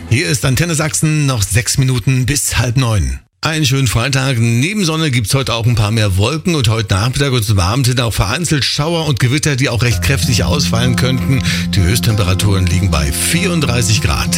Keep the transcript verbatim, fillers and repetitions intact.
Hier ist Antenne Sachsen, noch sechs Minuten bis halb neun. Einen schönen Freitag. Neben Sonne gibt's heute auch ein paar mehr Wolken und heute Nachmittag und zum Abend sind auch vereinzelt Schauer und Gewitter, die auch recht kräftig ausfallen könnten. Die Höchsttemperaturen liegen bei vierunddreißig Grad.